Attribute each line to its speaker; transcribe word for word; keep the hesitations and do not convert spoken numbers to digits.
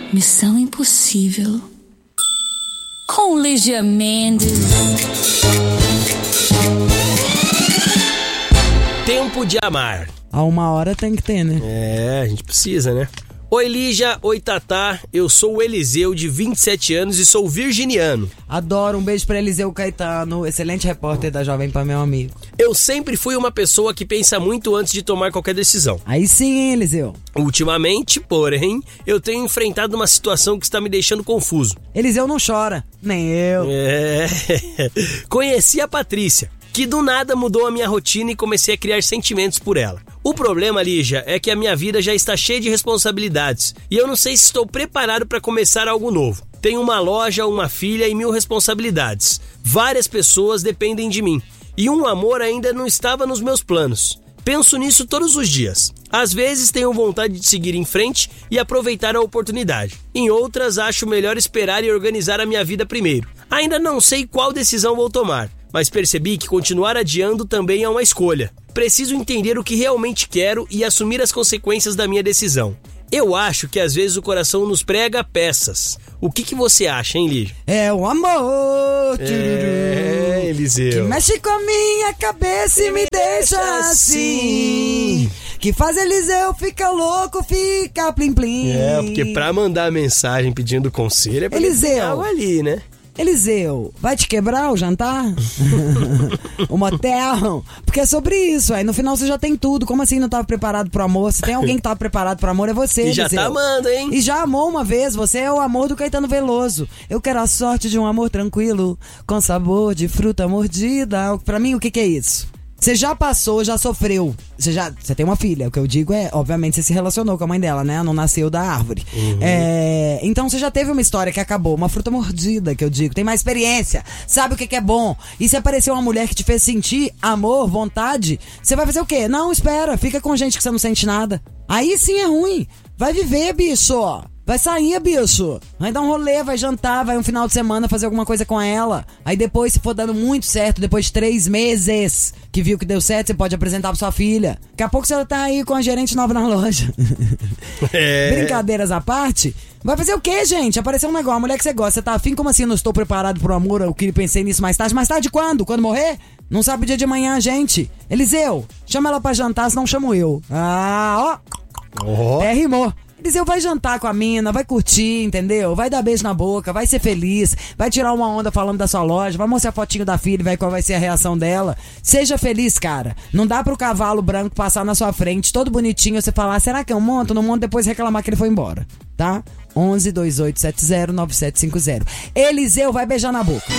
Speaker 1: Missão Impossível com Lígia Mendes.
Speaker 2: Tempo de amar.
Speaker 3: A uma hora tem que ter, né?
Speaker 2: É, a gente precisa, né? Oi Lígia, oi Tatá, eu sou o Eliseu, de vinte e sete anos e sou virginiano.
Speaker 3: Adoro, um beijo pra Eliseu Caetano, excelente repórter da Jovem Pan, meu amigo.
Speaker 2: Eu sempre fui uma pessoa que pensa muito antes de tomar qualquer decisão.
Speaker 3: Aí sim, hein, Eliseu?
Speaker 2: Ultimamente, porém, eu tenho enfrentado uma situação que está me deixando confuso.
Speaker 3: Eliseu não chora, nem eu.
Speaker 2: É... Conheci a Patrícia, que do nada mudou a minha rotina e comecei a criar sentimentos por ela. O problema, Lígia, é que a minha vida já está cheia de responsabilidades e eu não sei se estou preparado para começar algo novo. Tenho uma loja, uma filha e mil responsabilidades. Várias pessoas dependem de mim e um amor ainda não estava nos meus planos. Penso nisso todos os dias. Às vezes tenho vontade de seguir em frente e aproveitar a oportunidade. Em outras, acho melhor esperar e organizar a minha vida primeiro. Ainda não sei qual decisão vou tomar, mas percebi que continuar adiando também é uma escolha. Preciso entender o que realmente quero e assumir as consequências da minha decisão. Eu acho que às vezes o coração nos prega peças. O que, que você acha, hein, Lígia?
Speaker 3: É o amor,
Speaker 2: é, Eliseu,
Speaker 3: que mexe com a minha cabeça e me deixa assim, que faz Eliseu ficar louco, fica plim plim.
Speaker 2: É, porque pra mandar mensagem pedindo conselho é pra
Speaker 3: Eliseu
Speaker 2: algo ali, né?
Speaker 3: Eliseu, vai te quebrar o jantar? O motel? Porque é sobre isso, aí no final você já tem tudo. Como assim não tava preparado pro amor? Se tem alguém que tava preparado pro amor, é você,
Speaker 2: E já
Speaker 3: Eliseu.
Speaker 2: tá amando, hein?
Speaker 3: E já amou uma vez, você é o amor do Caetano Veloso. Eu quero a sorte de um amor tranquilo, com sabor de fruta mordida. Pra mim, o que que é isso? Você já passou, já sofreu. Você já, você tem uma filha. O que eu digo é, obviamente, você se relacionou com a mãe dela, né? Não nasceu da árvore.
Speaker 2: Uhum.
Speaker 3: É, então você já teve uma história que acabou, uma fruta mordida, que eu digo. Tem mais experiência, sabe o que que é bom. E se aparecer uma mulher que te fez sentir amor, vontade, você vai fazer o quê? Não, espera, fica com gente que você não sente nada. Aí sim é ruim. Vai viver, bicho. Vai sair, bicho. Vai dar um rolê, vai jantar, vai um final de semana fazer alguma coisa com ela. Aí depois, se for dando muito certo, depois de três meses que viu que deu certo, você pode apresentar pra sua filha. Daqui a pouco você tá aí com a gerente nova na loja.
Speaker 2: É.
Speaker 3: Brincadeiras à parte. Vai fazer o quê, gente? Apareceu um negócio, a mulher que você gosta. Você tá afim? Como assim? Não estou preparado pro amor? Eu queria pensei nisso mais tarde. Mais tarde quando? Quando morrer? Não sabe o dia de amanhã, gente. Eliseu, chama ela pra jantar, senão chamo eu. Ah, ó.
Speaker 2: Oh.
Speaker 3: Até rimou. Eliseu vai jantar com a mina, vai curtir, entendeu? Vai dar beijo na boca, vai ser feliz, vai tirar uma onda falando da sua loja, vai mostrar fotinho da filha e ver qual vai ser a reação dela. Seja feliz, cara. Não dá pro cavalo branco passar na sua frente, todo bonitinho, você falar, será que eu monto? Não monto, depois reclamar que ele foi embora, tá? onze, dois oito sete zero, nove sete cinco zero. Eliseu vai beijar na boca.